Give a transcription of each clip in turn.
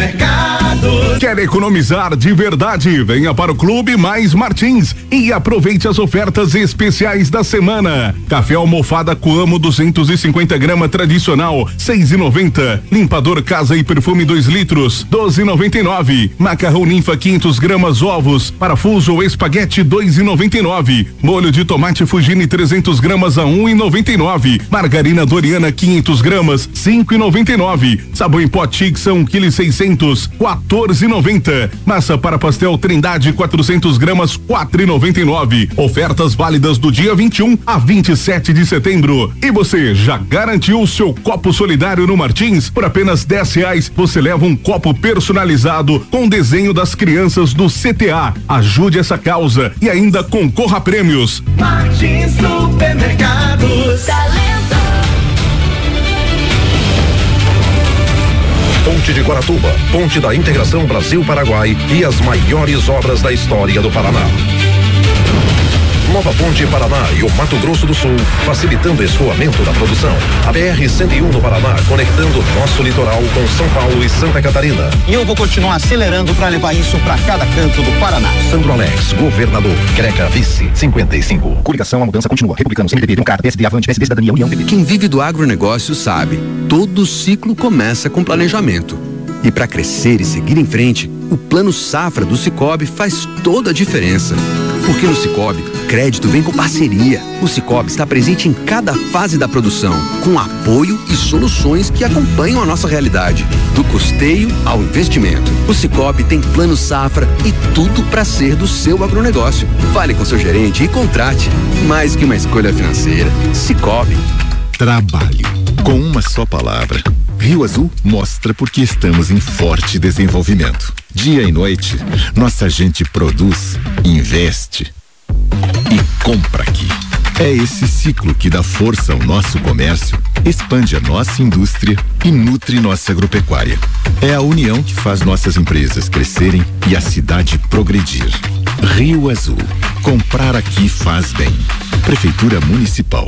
Supermercados. Quer economizar de verdade? Venha para o Clube Mais Martins e aproveite as ofertas especiais da semana. Café almofada Coamo 250 gramas tradicional, 6,90. Limpador Casa e Perfume 2 litros, 12,99. Macarrão Ninfa 500 gramas ovos, parafuso ou espaguete 2,99. Molho de tomate Fugini 300 gramas a 1,99. Margarina Doriana 500 gramas, 5,99. Sabão em pó Tixa 1,6 kg, 14,90. Massa para pastel Trindade 400 gramas, 4,99. Ofertas válidas do dia 21 a 27 de setembro. E você já garantiu o seu copo solidário no Martins? Por apenas R$10 você leva um copo personalizado com desenho das crianças do CTA. Ajude essa causa e ainda concorra a prêmios. Martins Supermercados. Ponte de Guaratuba, Ponte da Integração Brasil-Paraguai e as maiores obras da história do Paraná. Nova Ponte Paraná e o Mato Grosso do Sul, facilitando o escoamento da produção. A BR-101 no Paraná, conectando nosso litoral com São Paulo e Santa Catarina. E eu vou continuar acelerando para levar isso para cada canto do Paraná. Sandro Alex, governador. Greca, vice, 55. Coligação, a mudança continua. Republicanos, MDB, Democrata, PSD, Avante, PSD, Cidadania, União, PP. Quem vive do agronegócio sabe, todo ciclo começa com planejamento. E para crescer e seguir em frente, o Plano Safra do Sicoob faz toda a diferença. Porque no Sicoob, crédito vem com parceria. O Sicoob está presente em cada fase da produção, com apoio e soluções que acompanham a nossa realidade, do custeio ao investimento. O Sicoob tem Plano Safra e tudo para ser do seu agronegócio. Fale com seu gerente e contrate. Mais que uma escolha financeira, Sicoob. Trabalho. Com uma só palavra. Rio Azul mostra porque estamos em forte desenvolvimento. Dia e noite, nossa gente produz, investe e compra aqui. É esse ciclo que dá força ao nosso comércio, expande a nossa indústria e nutre nossa agropecuária. É a união que faz nossas empresas crescerem e a cidade progredir. Rio Azul. Comprar aqui faz bem. Prefeitura Municipal.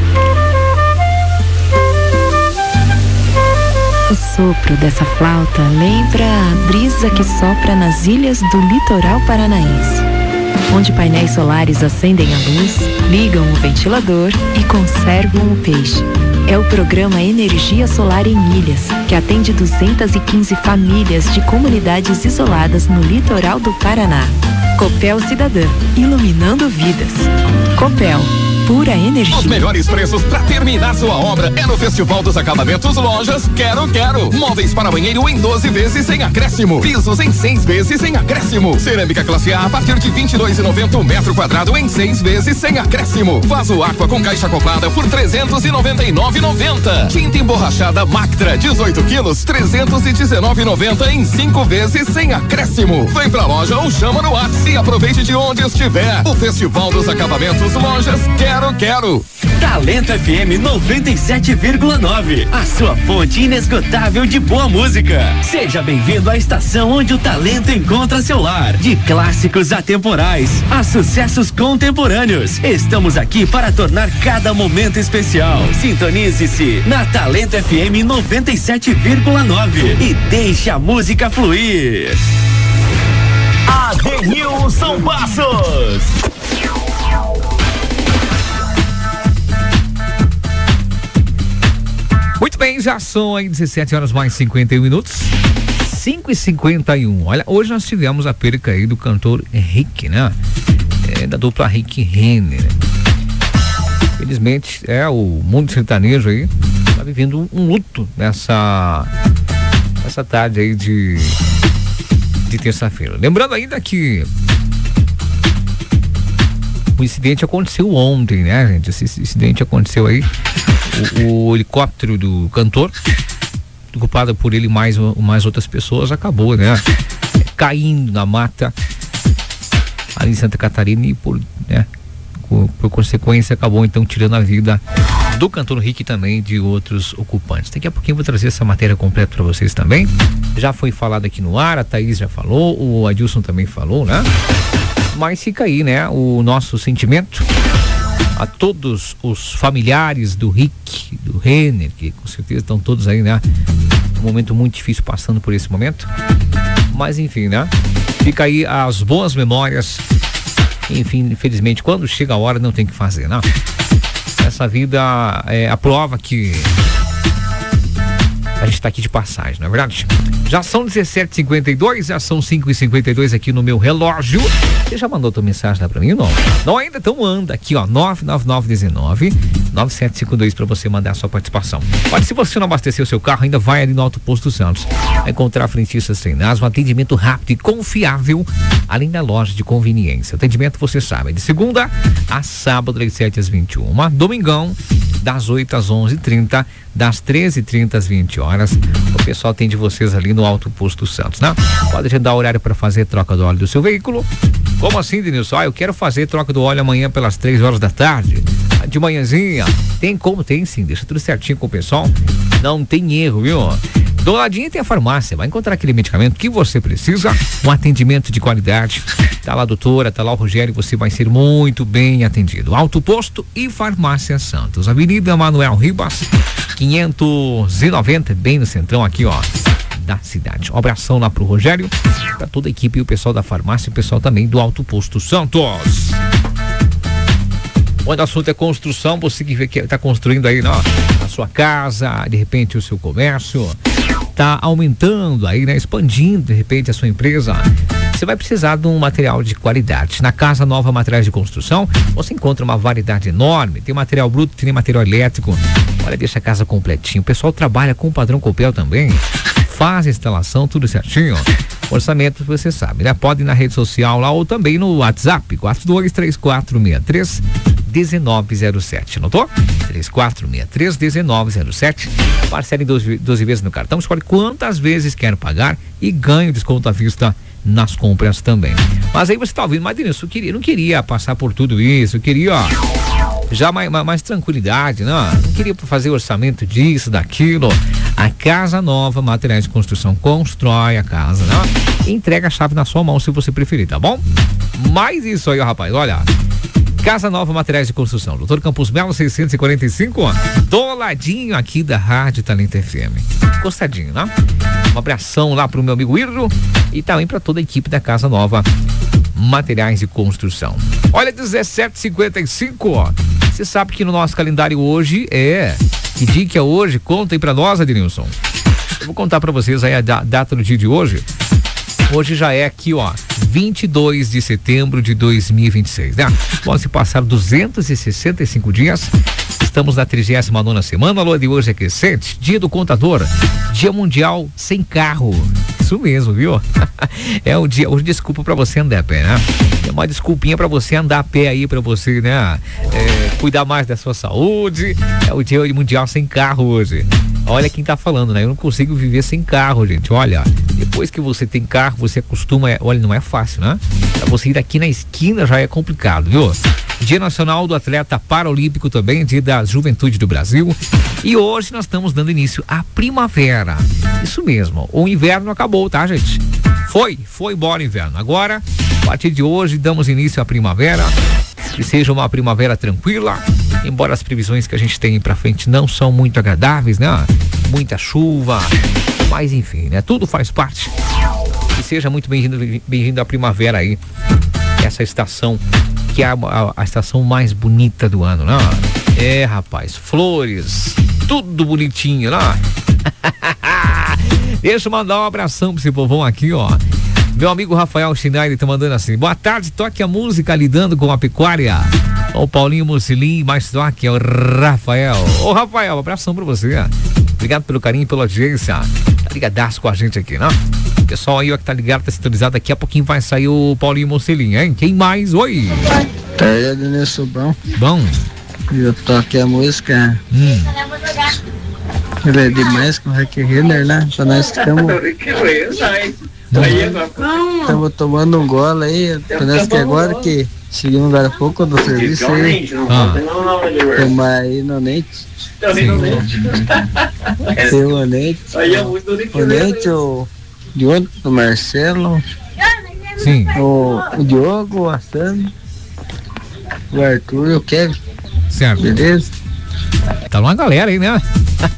O sopro dessa flauta lembra a brisa que sopra nas ilhas do litoral paranaense, onde painéis solares acendem a luz, ligam o ventilador e conservam o peixe. É o programa Energia Solar em Ilhas, que atende 215 famílias de comunidades isoladas no litoral do Paraná. Copel Cidadã, iluminando vidas. Copel, pura energia. Os melhores preços para terminar sua obra é no Festival dos Acabamentos Lojas Quero. Móveis para banheiro em 12 vezes sem acréscimo. Pisos em 6 vezes sem acréscimo. Cerâmica classe A partir de R$22,90 o metro quadrado em 6 vezes sem acréscimo. Vaso Aqua com caixa acoplada por R$399,90. Tinta emborrachada Mactra 18 quilos, R$319,90 em 5 vezes sem acréscimo. Vem pra loja ou chama no WhatsApp e aproveite de onde estiver. O Festival dos Acabamentos Lojas Quero. Talento FM 97,9. A sua fonte inesgotável de boa música. Seja bem-vindo à estação onde o talento encontra seu lar. De clássicos atemporais a sucessos contemporâneos. Estamos aqui para tornar cada momento especial. Sintonize-se na Talento FM 97,9 e deixe a música fluir. Adenilson Passos. Muito bem, já são aí 17 horas mais 51 minutos. 5h51. Olha, hoje nós tivemos a perca aí do cantor Henrique, né? Da dupla Henrique Renner. Felizmente, o mundo sertanejo aí tá vivendo um luto nessa tarde aí de terça-feira. Lembrando ainda que o incidente aconteceu ontem, né, gente? Esse incidente aconteceu aí. O helicóptero do cantor, ocupado por ele mais outras pessoas, acabou, né, caindo na mata ali em Santa Catarina e por consequência acabou então tirando a vida do cantor Henrique e também de outros ocupantes. Daqui a pouquinho eu vou trazer essa matéria completa para vocês também. Já foi falado aqui no ar, a Thaís já falou, o Adilson também falou, né? Mas fica aí, né, o nosso sentimento a todos os familiares do Rick, do Renner, que com certeza estão todos aí, né? Um momento muito difícil passando por esse momento. Mas enfim, né? Fica aí as boas memórias. Enfim, infelizmente, quando chega a hora não tem o que fazer, né? Essa vida é a prova que a gente está aqui de passagem, não é verdade? Já são 17h52, já são 5h52 aqui no meu relógio. Você já mandou tua mensagem lá pra mim ou não? Não ainda? Então manda aqui, ó, 99919-9752 pra você mandar a sua participação. Olha, se você não abastecer o seu carro, ainda vai ali no Alto Posto Santos. Vai encontrar frentistas treinados, um atendimento rápido e confiável, além da loja de conveniência. Atendimento, você sabe, é de segunda a sábado, das 7 às 21. Domingão, das 8 às 11h30, das 13h30 às 20 horas. O pessoal atende vocês ali no Alto Posto Santos, né? Pode agendar horário para fazer troca do óleo do seu veículo. Como assim, Denilson? Eu quero fazer troca do óleo amanhã pelas 3 horas da tarde. De manhãzinha. Tem como? Tem sim. Deixa tudo certinho com o pessoal. Não tem erro, viu? Do ladinho tem a farmácia. Vai encontrar aquele medicamento que você precisa. Um atendimento de qualidade. Tá lá a doutora, tá lá o Rogério. Você vai ser muito bem atendido. Alto Posto e Farmácia Santos. Avenida Manuel Ribas, 590, bem no centrão aqui, ó, da cidade. Um abração lá pro Rogério, pra toda a equipe e o pessoal da farmácia e o pessoal também do Alto Posto Santos. Quando o assunto é construção, você que vê que tá construindo aí, né, a sua casa, de repente o seu comércio, tá aumentando aí, né, expandindo de repente a sua empresa. Você vai precisar de um material de qualidade. Na Casa Nova Materiais de Construção, você encontra uma variedade enorme. Tem material bruto, tem material elétrico. Olha, deixa a casa completinho. O pessoal trabalha com o padrão Copel também. Faz a instalação, tudo certinho. Orçamento, você sabe, né? Pode ir na rede social lá ou também no WhatsApp, 4234631907. Anotou? 34631907. Parcela em 12 vezes no cartão. Escolhe quantas vezes quer pagar e ganha o desconto à vista nas compras também. Mas aí você tá ouvindo, mas Denilson, eu não queria passar por tudo isso, eu queria, ó, já mais tranquilidade, né? Não queria fazer orçamento disso, daquilo. A Casa Nova Materiais de Construção constrói a casa, né? E entrega a chave na sua mão se você preferir, tá bom? Mais isso aí, ó, rapaz, olha. Casa Nova Materiais de Construção, Doutor Campos Melo 645, ó, do ladinho aqui da Rádio Talento FM. Gostadinho, né? Um abração lá pro meu amigo Irro e também para toda a equipe da Casa Nova Materiais de Construção. Olha, 17h55, ó. Você sabe que no nosso calendário hoje que dia que é hoje? Conta aí pra nós, Adnilson. Eu vou contar pra vocês aí a data do dia de hoje. Hoje já é aqui, ó, 22 de setembro de 2026, né? Vão se passar 265 dias. Estamos na 39ª semana. A lua de hoje é crescente. Dia do contador. Dia mundial sem carro. Isso mesmo, viu? É o dia. Hoje, desculpa pra você andar a pé, né? É uma desculpinha pra você andar a pé aí, pra você, né? Cuidar mais da sua saúde. É o dia mundial sem carro hoje. Olha quem tá falando, né? Eu não consigo viver sem carro, gente. Olha, depois que você tem carro, você acostuma. Olha, não é fácil, né? Pra você ir aqui na esquina já é complicado, viu? Dia Nacional do Atleta Paralímpico também, Dia da Juventude do Brasil. E hoje nós estamos dando início à primavera. Isso mesmo, o inverno acabou, tá, gente? Foi embora o inverno. Agora, a partir de hoje, damos início à primavera. Que seja uma primavera tranquila, embora as previsões que a gente tem pra frente não são muito agradáveis, né? Muita chuva, mas enfim, né? Tudo faz parte. Que seja muito bem-vindo à primavera aí. Essa estação que é a estação mais bonita do ano, né? Rapaz, flores, tudo bonitinho, né? Deixa eu mandar um abração pra esse povão aqui, ó. Meu amigo Rafael Schneider tá mandando assim: boa tarde, toque a música Lidando com a Pecuária. O Paulinho Mussolini, mais toque é o Rafael. Ô Rafael, um abração pra você. Obrigado pelo carinho e pela audiência. Tá ligadaço com a gente aqui, né? Pessoal aí, ó, que tá ligado, tá sintonizado, daqui a pouquinho vai sair o Paulinho Mussolini, hein? Quem mais? Oi! Tarde, Denilson, bom? Bom. Eu toquei a música. Ele é demais com o Rick Renner, né? Então nós estamos tomando um gole aí. Parece que agora que cheguei agora há pouco do serviço aí. Tomar aí no Nete. Tem o Nete. O Nete, o Diogo, o Marcelo. Sim. O Diogo, o Assano, o Arthur e o Kevin. Certo. Beleza? Tá uma galera aí, né?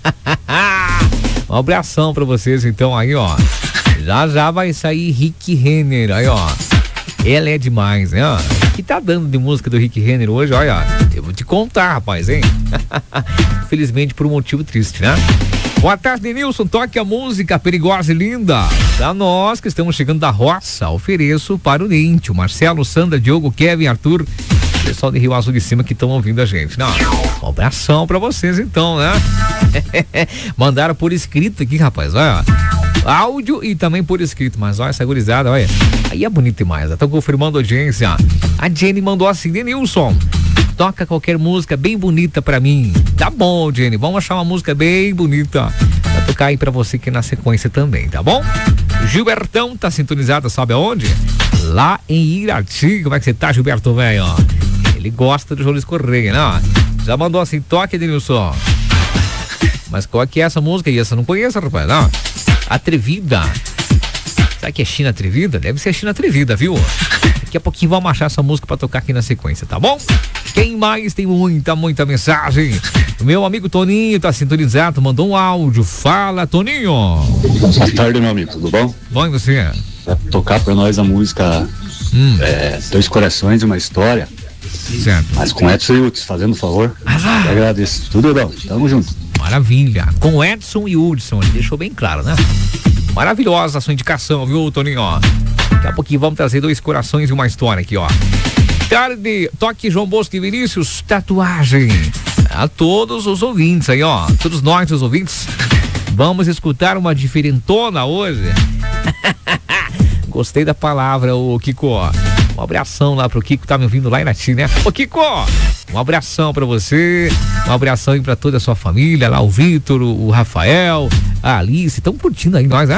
Um abração pra vocês, então, aí, ó. Já vai sair Rick Renner, aí, ó. Ela é demais, né? O que tá dando de música do Rick Renner hoje, olha, eu vou te contar, rapaz, hein? Infelizmente por um motivo triste, né? Boa tarde, Denilson, toque a música perigosa e linda. Pra nós que estamos chegando da roça, ofereço para o Nintio, Marcelo, Sandra, Diogo, Kevin, Arthur, pessoal de Rio Azul de Cima que estão ouvindo a gente. Não, um abração pra vocês então, né? Mandaram por escrito aqui, rapaz, olha. Áudio e também por escrito, mas olha essa gurizada, olha. Aí é bonito demais, estão confirmando a audiência. A Jenny mandou assim: Denilson, toca qualquer música bem bonita pra mim. Tá bom, Jenny, vamos achar uma música bem bonita pra tocar aí pra você aqui na sequência também, tá bom? Gilbertão tá sintonizado, sabe aonde? Lá em Irati. Como é que você tá, Gilberto, velho? Ele gosta do João Luiz Correia, né? Já mandou assim: toque, Denilson. Mas qual que é essa música aí? Essa eu não conheço, rapaz, não. Atrevida. Será que é China Atrevida? Deve ser China Atrevida, viu? Daqui a pouquinho vamos achar essa música pra tocar aqui na sequência, tá bom? Quem mais tem muita mensagem? O meu amigo Toninho tá sintonizado, mandou um áudio. Fala, Toninho. Boa tarde, meu amigo, tudo bom? Bom, e você? Vai tocar pra nós a música Dois Corações e uma História. Certo. Mas com Edson e Hudson, fazendo favor. Eu agradeço. Tudo bom, tamo junto. Maravilha. Com Edson e Hudson, ele deixou bem claro, né? Maravilhosa a sua indicação, viu, Toninho? Daqui a pouquinho vamos trazer Dois Corações e uma História aqui, ó. Tarde, toque João Bosco e Vinícius, Tatuagem. A todos os ouvintes aí, ó. Todos nós, os ouvintes, vamos escutar uma diferentona hoje. Gostei da palavra, ô Kiko. Um abração lá pro Kiko, tá me ouvindo lá em Irati, né? Ô Kiko, um abração pra você, um abração aí pra toda a sua família, lá o Vitor, o Rafael, a Alice, estão curtindo aí nós, né?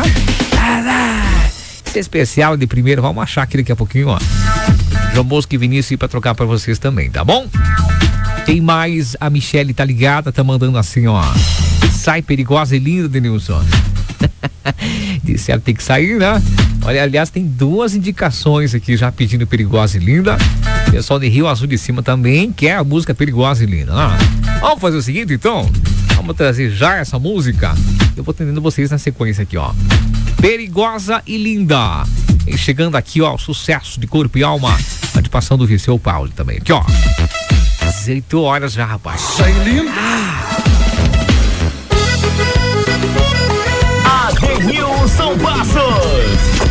Esse especial de primeiro, vamos achar aqui daqui a pouquinho, ó. João Bosco e Vinícius pra trocar pra vocês também, tá bom? Tem mais, a Michele tá ligada, tá mandando assim, ó. Sai perigosa e linda, Denilson. Disse ela tem que sair, né? Olha, aliás, tem duas indicações aqui já pedindo Perigosa e Linda. O pessoal de Rio Azul de Cima também quer a música Perigosa e Linda, né? Vamos fazer o seguinte, então? Vamos trazer já essa música. Eu vou atendendo vocês na sequência aqui, ó. Perigosa e Linda. E chegando aqui, ó, sucesso de Corpo e Alma. Participação do Viseu Paulo também. Aqui, ó. 18 horas já, rapaz. Sai lindo. Adenilson Passos.